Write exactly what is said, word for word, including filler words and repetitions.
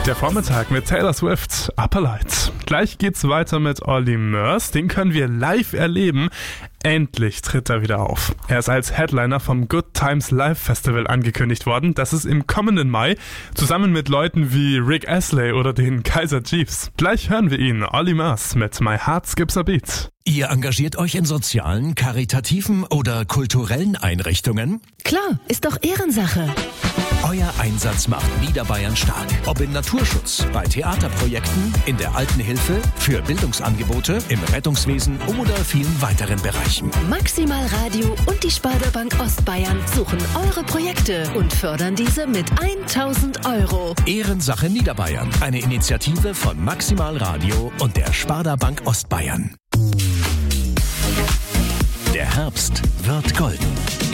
Der Vormittag mit Taylor Swift, Upper Light. Gleich geht's weiter mit Olly Murs, den können wir live erleben. Endlich tritt er wieder auf. Er ist als Headliner vom Good Times Live Festival angekündigt worden. Das ist im kommenden Mai, zusammen mit Leuten wie Rick Astley oder den Kaiser Chiefs. Gleich hören wir ihn, Olly Murs mit My Heart Skips a Beat. Ihr engagiert euch in sozialen, karitativen oder kulturellen Einrichtungen? Klar, ist doch Ehrensache. Euer Einsatz macht Niederbayern stark. Ob im Naturschutz, bei Theaterprojekten, in der Altenhilfe, für Bildungsangebote, im Rettungswesen oder vielen weiteren Bereichen. Maximal Radio und die Sparda Bank Ostbayern suchen eure Projekte und fördern diese mit tausend Euro. Ehrensache Niederbayern. Eine Initiative von Maximal Radio und der Sparda Bank Ostbayern. Der Herbst wird golden.